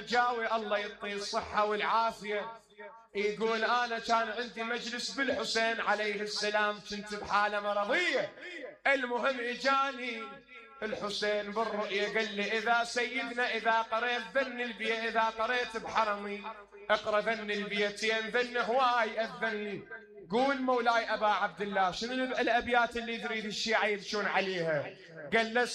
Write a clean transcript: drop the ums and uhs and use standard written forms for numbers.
جاوي الله يعطيه الصحة والعافية، يقول أنا كان عندي مجلس بالحسين عليه السلام، كنت بحالة مرضية، المهم إجاني الحسين بالرؤية قال لي إذا سيدنا إذا قريت ذن البيت، إذا قريت بحرمي اقرأ ذن البيتين، ذن هواي أذني. قول مولاي أبا عبد الله شنو الأبيات اللي تريد الشيعة يبكون عليها؟ قال له